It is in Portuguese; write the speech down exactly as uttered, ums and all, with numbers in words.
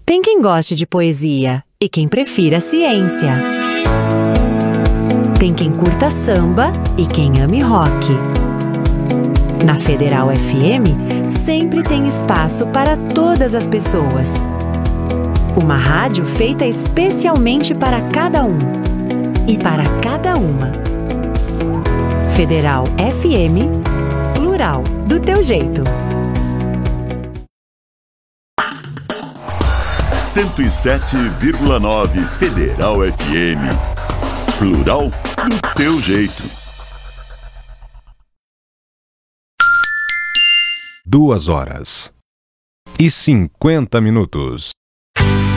Tem quem goste de poesia e quem prefira ciência. Tem quem curta samba e quem ame rock. Na Federal F M, sempre tem espaço para todas as pessoas. Uma rádio feita especialmente para cada um e para cada uma. Federal F M, plural, do teu jeito. cento e sete vírgula nove Federal F M. Plural do teu jeito. Duas horas e cinquenta minutos.